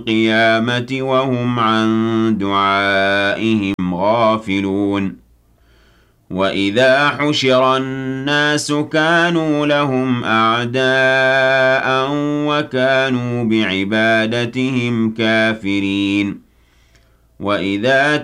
القيامة وهم عن دعائهم غافلون وإذا حشر الناس كانوا لهم أعداء وكانوا بعبادتهم كافرين وإذا